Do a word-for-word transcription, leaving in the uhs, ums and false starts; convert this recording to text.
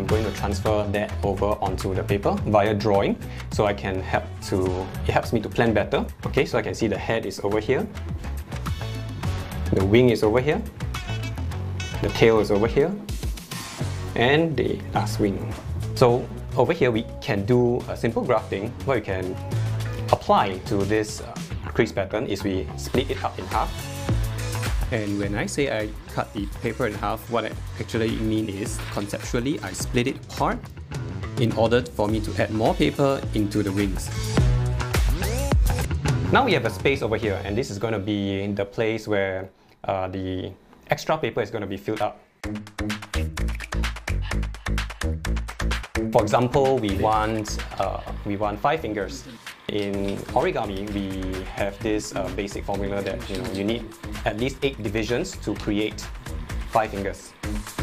going to transfer that over onto the paper via drawing, so I can help to, it helps me to plan better. Okay, so I can see the head is over here, the wing is over here, the tail is over here, and the last wing. So over here we can do a simple grafting. What we can apply to this uh, crease pattern is we split it up in half. And when I say I cut the paper in half, what I actually mean is, conceptually, I split it apart in order for me to add more paper into the wings. Now we have a space over here, and this is going to be the place where uh, the extra paper is going to be filled up. For example, we want, uh, we want five fingers. In origami, we have this uh, basic formula that you know you need at least eight divisions to create five fingers.